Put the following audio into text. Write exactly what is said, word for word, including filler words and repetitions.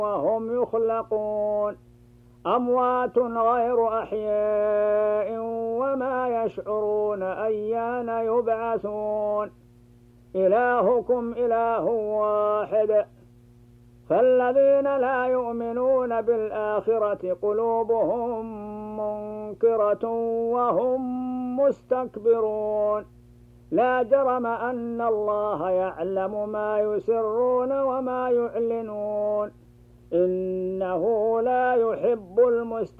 وهم يخلقون أموات غير أحياء وما يشعرون أيان يبعثون إلهكم إله واحد فالذين لا يؤمنون بالآخرة قلوبهم منكرة وهم مستكبرون لا جرم أن الله يعلم ما يسرون وما يعلنون إنه لا يحب المستكبرين